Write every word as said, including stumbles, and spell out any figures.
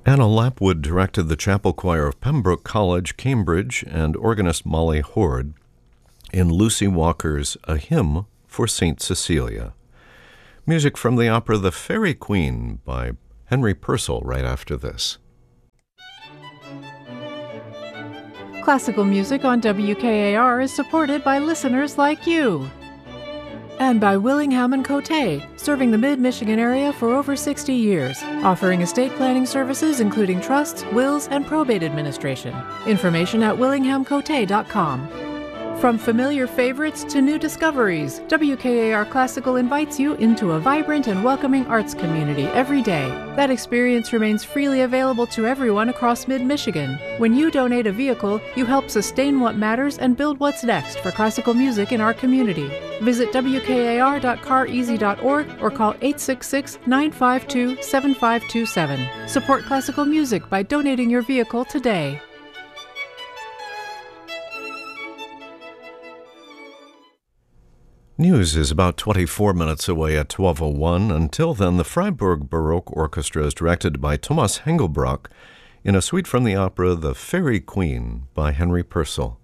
Anna Lapwood directed the chapel choir of Pembroke College, Cambridge, and organist Molly Horde in Lucy Walker's A Hymn for Saint Cecilia. Music from the opera The Fairy Queen by Henry Purcell right after this. Classical music on W K A R is supported by listeners like you. And by Willingham and Cote, serving the mid-Michigan area for over sixty years, offering estate planning services including trusts, wills, and probate administration. Information at willingham cote dot com. From familiar favorites to new discoveries, W K A R Classical invites you into a vibrant and welcoming arts community every day. That experience remains freely available to everyone across mid-Michigan. When you donate a vehicle, you help sustain what matters and build what's next for classical music in our community. Visit w k a r dot car easy dot org or call eight six six, nine five two, seven five two seven. Support classical music by donating your vehicle today. News is about twenty-four minutes away at twelve oh one. Until then, the Freiburg Baroque Orchestra is directed by Thomas Hengelbrock in a suite from the opera The Fairy Queen by Henry Purcell.